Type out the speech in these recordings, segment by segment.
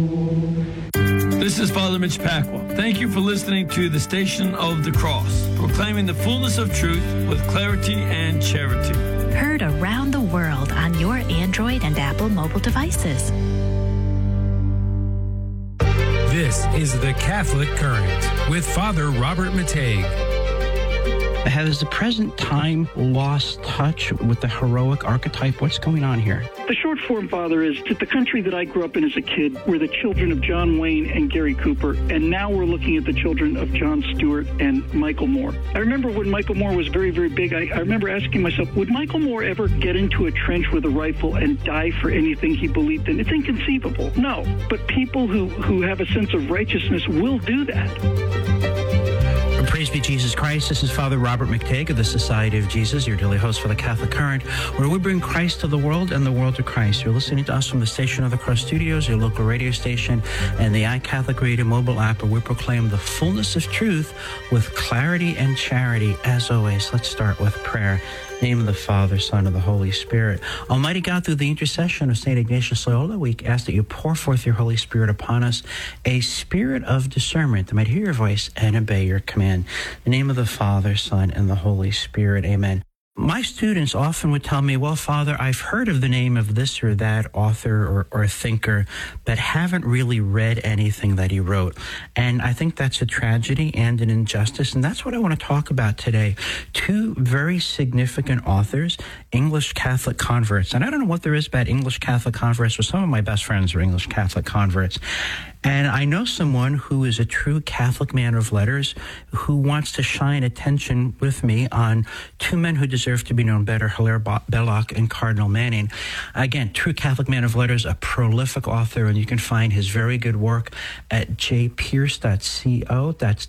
This is Father Mitch Pacwa. Thank you for listening to the Station of the Cross, proclaiming the fullness of truth with clarity and charity. Heard around the world on your Android and Apple mobile devices. This is the Catholic Current with Father Robert Matei. Has the present time lost touch with the heroic archetype? What's going on here? The short form, Father, is that the country that I grew up in as a kid were the children of John Wayne and Gary Cooper, and now we're looking at the children of Jon Stewart and Michael Moore. I remember when Michael Moore was very, very big, I remember asking myself, would Michael Moore ever get into a trench with a rifle and die for anything he believed in? It's inconceivable. No, but people who have a sense of righteousness will do that. Praise be Jesus Christ. This is Father Robert McTague of the Society of Jesus, your daily host for the Catholic Current, where we bring Christ to the world and the world to Christ. You're listening to us from the Station of the Cross Studios, your local radio station, and the iCatholic Radio mobile app, where we proclaim the fullness of truth with clarity and charity. As always, let's start with prayer. In the name of the Father, Son, and the Holy Spirit. Almighty God, through the intercession of St. Ignatius Loyola, we ask that you pour forth your Holy Spirit upon us, a spirit of discernment that might hear your voice and obey your command. In the name of the Father, Son, and the Holy Spirit. Amen. My students often would tell me, well, Father, I've heard of the name of this or that author or thinker, but haven't really read anything that he wrote. And I think that's a tragedy and an injustice, and that's what I want to talk about today. Two very significant authors, English Catholic converts. And I don't know what there is about English Catholic converts, but some of my best friends are English Catholic converts. And I know someone who is a true Catholic man of letters who wants to shine attention with me on two men who deserve to be known better, Hilaire Belloc and Cardinal Manning. Again, true Catholic man of letters, a prolific author, and you can find his very good work at jpearce.co. That's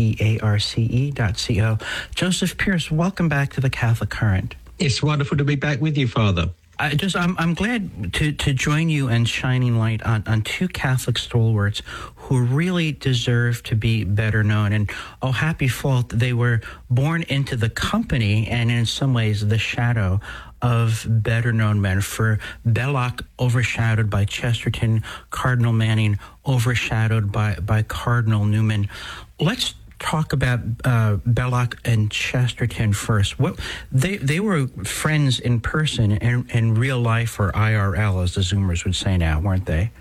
jparce.co. Joseph Pearce, welcome back to the Catholic Current. It's wonderful to be back with you, Father. I'm glad to join you and shining light on two Catholic stalwarts who really deserve to be better known. And oh, happy fault, they were born into the company and in some ways the shadow of better known men. For Belloc, overshadowed by Chesterton; Cardinal Manning, overshadowed by Cardinal Newman. Let's talk about Belloc and Chesterton first. They were friends in person and in real life, or IRL, as the Zoomers would say now, weren't they?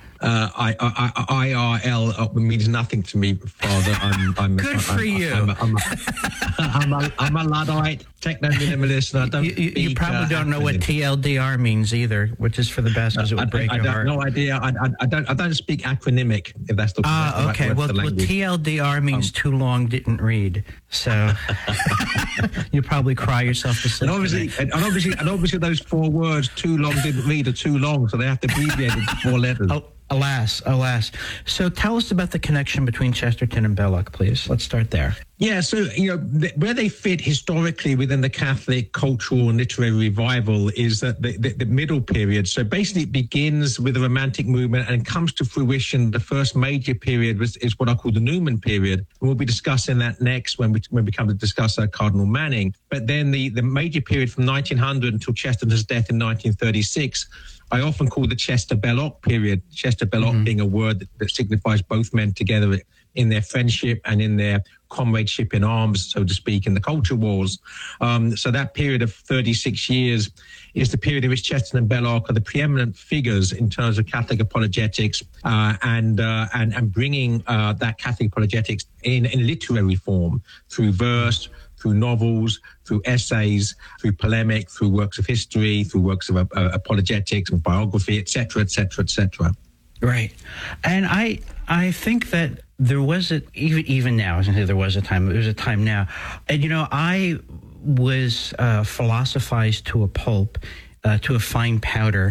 IRL means nothing to me, Father. Good for you. I'm a Luddite, techno-minimalist, and I don't You probably don't know what TLDR means either, which is for the best, because it would break your heart. No idea. I don't speak acronymic, if that's the okay. Well, TLDR means too long, didn't read. So you probably cry yourself to sleep. And obviously, those four words, too long, didn't read, are too long, so they have to abbreviate it to four letters. Alas. So tell us about the connection between Chesterton and Belloc, please. Let's start there. Yeah, so, where they fit historically within the Catholic cultural and literary revival is that the middle period. So basically it begins with the Romantic movement and comes to fruition. The first major period is what I call the Newman period. And we'll be discussing that next when we come to discuss Cardinal Manning. But then the major period from 1900 until Chesterton's death in 1936, I often call the Chester-Belloc period. Chester-Belloc being a word that signifies both men together in their friendship and in their comradeship in arms, so to speak, in the culture wars. So that period of 36 years is the period in which Chesterton and Belloc are the preeminent figures in terms of Catholic apologetics and bringing that Catholic apologetics in literary form through verse, through novels, through essays, through polemic, through works of history, through works of apologetics and biography, etc., etc., etc. Right. And I think that there was even now, I was going to say there was a time, there's a time now. And, I was philosophized to a pulp, to a fine powder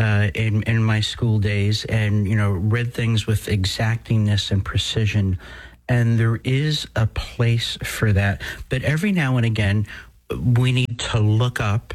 in my school days, and, read things with exactingness and precision. And there is a place for that. But every now and again, we need to look up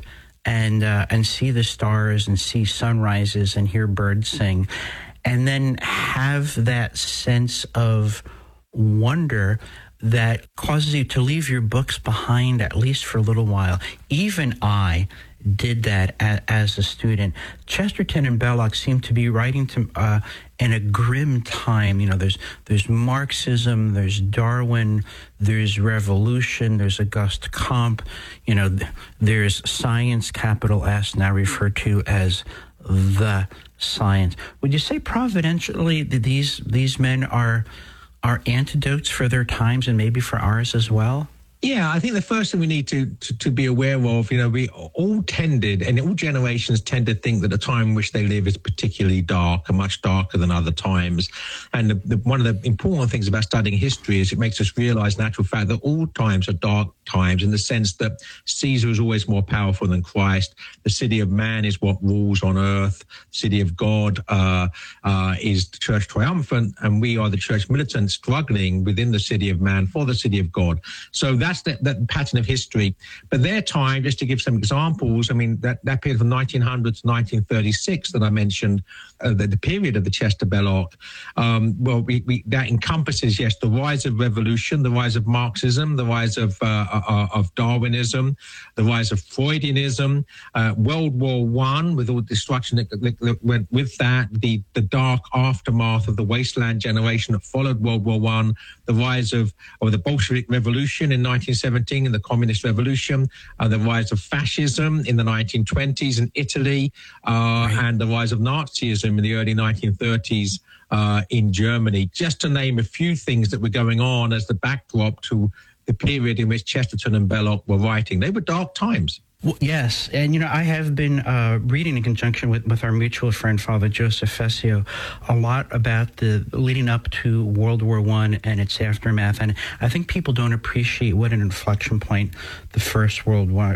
and see the stars and see sunrises and hear birds sing, and then have that sense of wonder that causes you to leave your books behind, at least for a little while. Even I, did that as a student. Chesterton and Belloc seem to be writing to in a grim time. You know, there's Marxism, there's Darwin, there's revolution, there's Auguste Comte. You know, there's science, capital S, now referred to as the science. Would you say providentially that these men are antidotes for their times and maybe for ours as well? Yeah, I think the first thing we need to be aware of, you know, we all tended, and all generations tend to think that the time in which they live is particularly dark and much darker than other times. And one of the important things about studying history is it makes us realize, in actual fact, that all times are dark times, in the sense that Caesar is always more powerful than Christ. The city of man is what rules on earth. The city of God is the church triumphant, and we are the church militant struggling within the city of man for the city of God. So that's that pattern of history. But their time, just to give some examples, I mean, that period from 1900 to 1936 that I mentioned, the period of the Chester Belloc, that encompasses, yes, the rise of revolution, the rise of Marxism, the rise of Darwinism, the rise of Freudianism, World War I, with all the destruction that went with that, the dark aftermath of the wasteland generation that followed World War I, the rise of the Bolshevik Revolution in 1917 and the Communist Revolution, the rise of fascism in the 1920s in Italy, and the rise of Nazism in the early 1930s in Germany, just to name a few things that were going on as the backdrop to the period in which Chesterton and Belloc were writing. They were dark times. Well, yes, and, you know, I have been reading in conjunction with our mutual friend, Father Joseph Fessio, a lot about the leading up to World War I and its aftermath, and I think people don't appreciate what an inflection point the First World War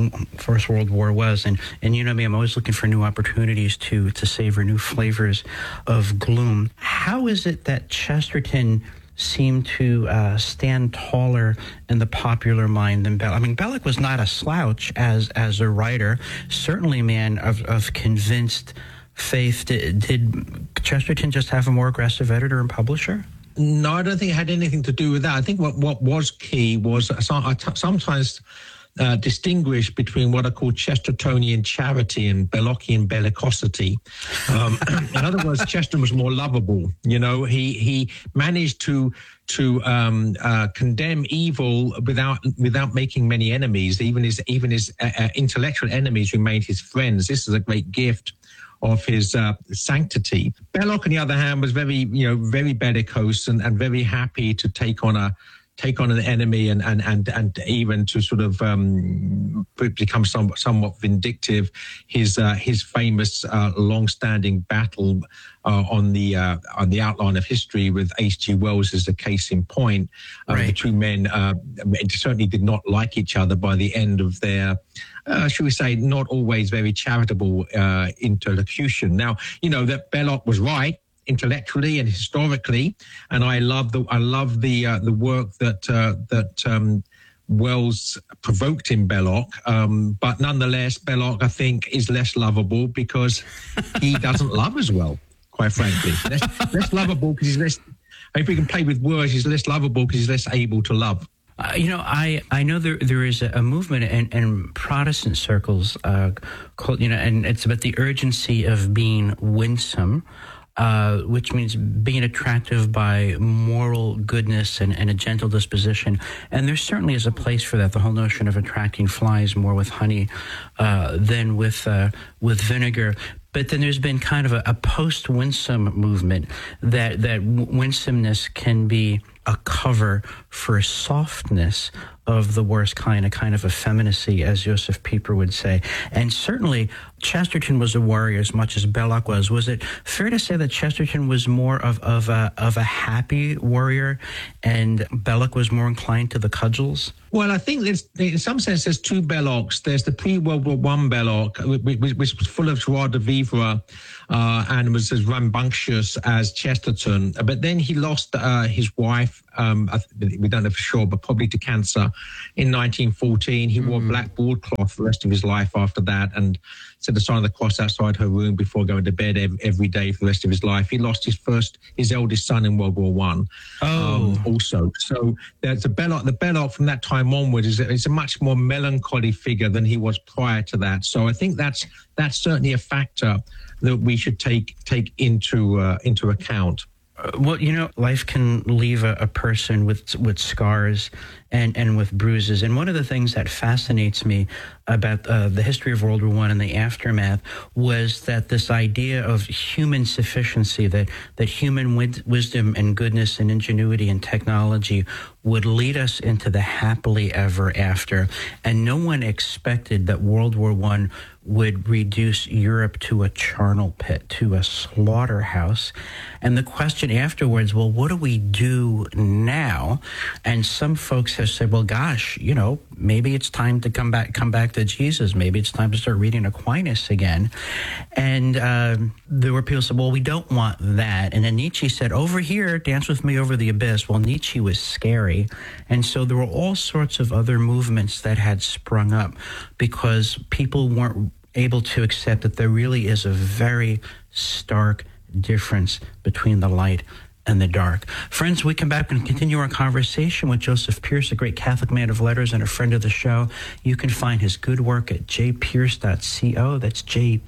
was, and you know me, I'm always looking for new opportunities to savor new flavors of gloom. How is it that Chesterton seemed to stand taller in the popular mind than Belloc? I mean, Belloc was not a slouch as a writer, certainly a man of convinced faith. Did Chesterton just have a more aggressive editor and publisher? No, I don't think it had anything to do with that. I think what was key was sometimes distinguish between what are called Chestertonian charity and Bellocian bellicosity. In other words, Chesterton was more lovable. You know, he managed to condemn evil without making many enemies. Even his intellectual enemies remained his friends. This is a great gift of his sanctity. Belloc, on the other hand, was very bellicose and very happy to take on an enemy and even to sort of become somewhat vindictive. His famous long-standing battle on the outline of history with H.G. Wells is a case in point. Right. The two men certainly did not like each other by the end of their, should we say, not always very charitable interlocution. Now, you know that Belloc was right intellectually and historically, and I love the work that Wells provoked in Belloc, but nonetheless, Belloc, I think, is less lovable because he doesn't love as well, quite frankly. Less lovable because he's less. If we can play with words, he's less lovable because he's less able to love. I know there is a movement in Protestant circles called, and it's about the urgency of being winsome. Which means being attractive by moral goodness and a gentle disposition. And there certainly is a place for that, the whole notion of attracting flies more with honey than with vinegar. But then there's been kind of a post-winsome movement that winsomeness can be a cover for softness of the worst kind, a kind of effeminacy, as Joseph Pieper would say. And certainly Chesterton was a warrior as much as Belloc was. Was it fair to say that Chesterton was more of a happy warrior and Belloc was more inclined to the cudgels? Well, I think in some sense there's two Bellocs. There's the pre-World War I Belloc, which was full of joie de vivre and was as rambunctious as Chesterton. But then he lost his wife life. We don't know for sure, but probably to cancer in 1914. He wore black broadcloth for the rest of his life after that, and said the sign of the cross outside her room before going to bed every day for the rest of his life. He lost his eldest son in World War One. Also. So there's the Belloc from that time onwards is a much more melancholy figure than he was prior to that. So I think that's certainly a factor that we should take into account. Well, life can leave a person with scars and with bruises. And one of the things that fascinates me about the history of World War I and the aftermath was that this idea of human sufficiency, that human wisdom and goodness and ingenuity and technology would lead us into the happily ever after. And no one expected that World War I would reduce Europe to a charnel pit, to a slaughterhouse. And the question afterwards, well, what do we do now? And some folks have said, well, gosh, maybe it's time to come back to Jesus. Maybe it's time to start reading Aquinas again. And there were people who said, well, we don't want that. And then Nietzsche said, over here, dance with me over the abyss. Well, Nietzsche was scary. And so there were all sorts of other movements that had sprung up because people weren't able to accept that there really is a very stark difference between the light and the dark. Friends, we come back and continue our conversation with Joseph Pearce, a great Catholic man of letters and a friend of the show. You can find his good work at jpearce.co. That's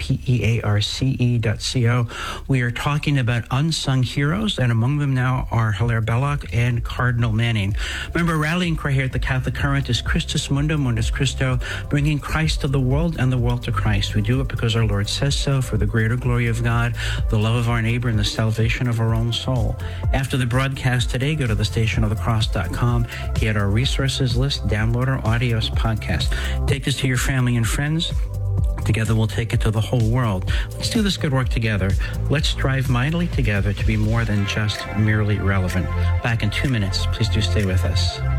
jpearce.co. We are talking about unsung heroes, and among them now are Hilaire Belloc and Cardinal Manning. Remember, rallying cry here at the Catholic Current is Christus Mundum, Mundus Christo, bringing Christ to the world and the world to Christ. We do it because our Lord says so, for the greater glory of God, the love of our neighbor, and the salvation of our own soul. After the broadcast today, go to thestationofthecross.com, get our resources list, download our audios podcast. Take this to your family and friends. Together we'll take it to the whole world. Let's do this good work together. Let's strive mightily together to be more than just merely relevant. Back in 2 minutes. Please do stay with us.